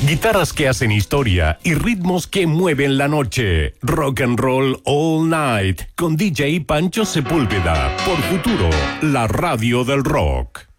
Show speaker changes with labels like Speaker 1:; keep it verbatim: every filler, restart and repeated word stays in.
Speaker 1: Guitarras que hacen historia y ritmos que mueven la noche. Rock and Roll All Night con D J Pancho Sepúlveda por Futuro, la radio del rock.